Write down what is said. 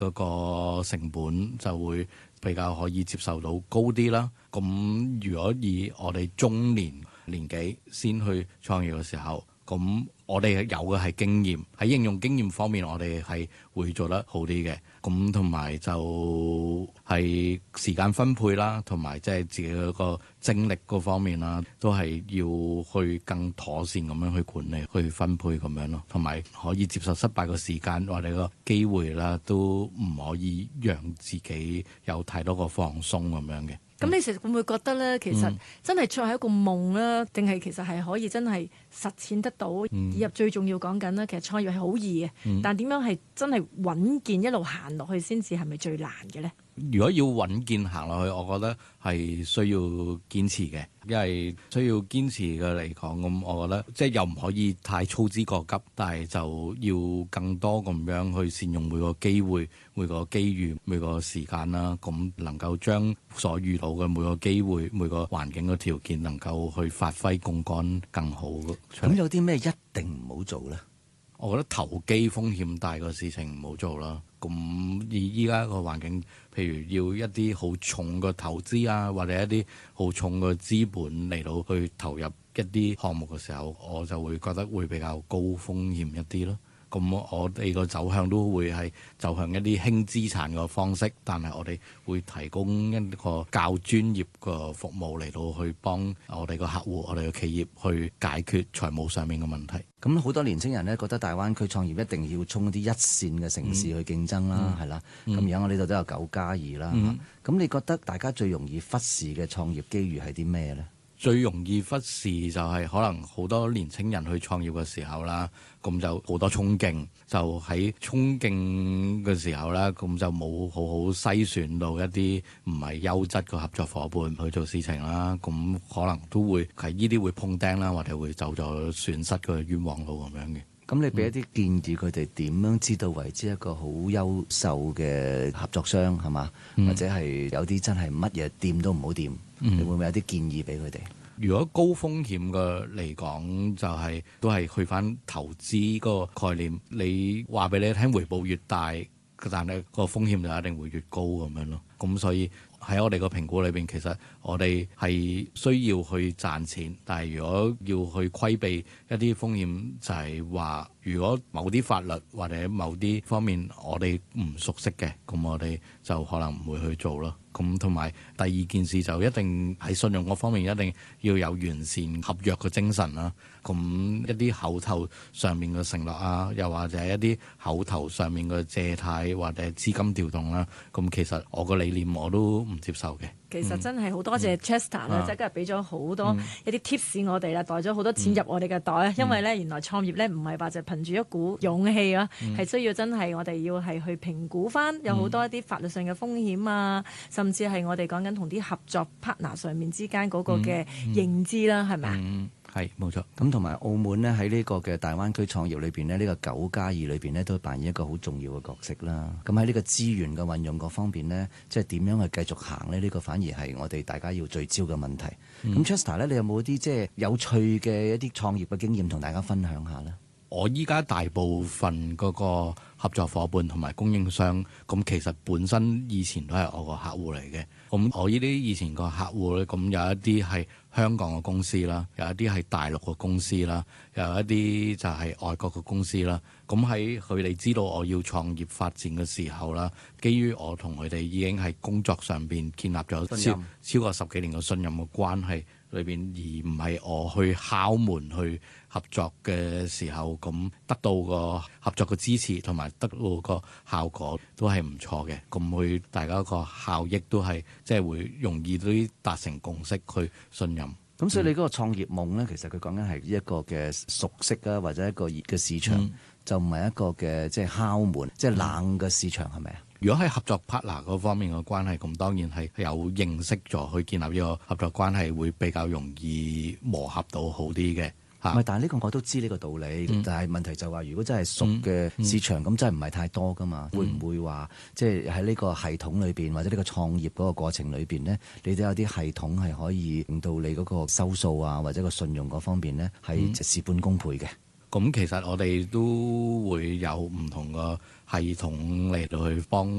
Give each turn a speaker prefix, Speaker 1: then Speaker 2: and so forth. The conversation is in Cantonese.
Speaker 1: 嗰個成本就會比較可以接受到高啲啦。咁如果以我哋中年紀先去創業嘅時候，咁我哋有嘅係經驗，喺應用經驗方面，我哋係會做得好啲嘅。咁同埋就係時間分配啦，同埋即係自己嗰個精力嗰方面啦，都係要去更妥善咁樣去管理、去分配咁樣咯。同埋可以接受失敗嘅時間或者個機會啦，都唔可以讓自己有太多個放鬆咁樣嘅。
Speaker 2: 咁你其實會唔會覺得咧，其實真係作為一個夢啦，定係其實係可以真係實踐得到？以入最重要講緊啦，其實創業係好易嘅，但點樣係真係穩健一路行落去先至係咪最難嘅咧？
Speaker 1: 如果要穩健行落去，我覺得係需要堅持嘅，因為需要堅持嘅嚟講，咁我覺得即係又唔可以太操之過急，但係就要更多咁樣去善用每個機會、每個機遇、每個時間啦，咁能夠將所遇到嘅每個機會、每個環境嘅條件能夠去發揮槓桿更好。
Speaker 3: 咁有啲咩一定唔好做咧？
Speaker 1: 我覺得投機風險大嘅事情唔好做啦。咁依家個環境，譬如要一啲好重嘅投資啊，或者一啲好重嘅資本嚟到去投入一啲項目嘅時候，我就會覺得會比較高風險一啲咯。咁我哋個走向都會係走向一啲輕資產嘅方式，但係我哋會提供一個較專業嘅服務嚟到去幫我哋個客戶、我哋嘅企業去解決財務上面嘅問題。
Speaker 3: 咁好多年青人呢覺得大灣區創業一定要衝一啲一線嘅城市去競爭啦，係啦。咁而家我呢度都有9+2啦。咁你覺得大家最容易忽視嘅創業機遇係啲咩呢？
Speaker 1: 最容易忽視就係可能好多年青人去創業嘅時候啦，咁就好多衝勁，就喺衝勁嘅時候啦，咁就冇好好篩選到一啲唔係優質嘅合作伙伴去做事情啦，咁可能都會係呢啲會碰釘啦，或者會走咗損失嘅冤枉路咁樣嘅。
Speaker 3: 咁你俾一啲建議佢哋點樣知道為之一個好優秀嘅合作商係嘛？或者係有啲真係乜嘢掂都唔好掂，你會唔會有啲建議俾佢哋？
Speaker 1: 如果高風險嘅嚟講，就係都係去返投資嗰個概念。你話俾你聽，回報越大，但係個風險就一定會越高咁樣咯。咁所以喺我哋個評估裏邊，其實我哋係需要去賺錢，但係如果要去規避一啲風險，就係話如果某啲法律或者某啲方面我哋唔熟悉嘅，咁我哋就可能唔會去做咯。咁同埋第二件事就一定喺信用嗰方面一定要有完善合約嘅精神啦。咁一啲口頭上面嘅承諾啊，又或者一啲口頭上面嘅借貸或者資金調動啦，咁其實我個理念我都唔接受嘅。
Speaker 2: 其實真係好多謝 Chester 啦，即係今日俾咗好多一啲 tips 我哋啦，袋咗好多錢入我哋嘅袋啊。因為咧，原來創業咧唔係話就憑住一股勇氣啊，係需要真係我哋要係去評估翻有好多一啲法律上嘅風險啊，甚至係我哋講緊同啲合作 partner 上面之間嗰個嘅認知啦，係咪啊？
Speaker 1: 係冇錯。
Speaker 3: 咁同埋澳門呢，喺呢個嘅大灣區創業裏邊呢，呢個9+2裏邊呢，都扮演一個好重要嘅角色啦。咁喺呢個資源嘅運用嗰方面呢，即係點樣去繼續行呢？呢個反而係我哋大家要聚焦嘅問題。咁 Chester 呢，你有冇啲即係有趣嘅一啲創業嘅經驗同大家分享下呢？
Speaker 1: 我依家大部分嗰個合作伙伴同埋供應商，咁其實本身以前都係我個客戶嚟嘅。咁我呢啲以前個客戶咧，咁有一啲係香港嘅公司啦，有一啲係大陸嘅公司啦，有一啲就係外國嘅公司啦。咁喺佢哋知道我要創業發展嘅時候啦，基於我同佢哋已經係工作上邊建立咗超過10幾年嘅信任嘅關係裏邊，而唔係我去敲門去合作嘅時候，咁得到個合作嘅支持同埋得到個效果都係唔錯嘅。咁佢大家個效益都係即係會容易啲達成共識去信任。
Speaker 3: 咁所以你嗰個創業夢咧，其實佢講緊係一個嘅熟悉啊，或者一個熱嘅市場，就唔係一個嘅即係敲門，即係冷嘅市場，係咪啊？
Speaker 1: 如果喺合作 partner 嗰方面嘅關係，咁當然係有認識咗去建立呢個合作關係，會比較容易磨合到好啲嘅。
Speaker 3: 唔係，但係呢個我都知呢個道理，但係問題就話，如果真係熟嘅市場，咁真係唔係太多噶嘛？會唔會話即係喺呢個系統裏邊，或者呢個創業嗰個過程裏邊呢，你都有啲系統係可以令到你嗰個收數啊，或者個信用嗰方面呢，係事半功倍嘅。
Speaker 1: 咁其實我哋都會有唔同嘅系統嚟到去幫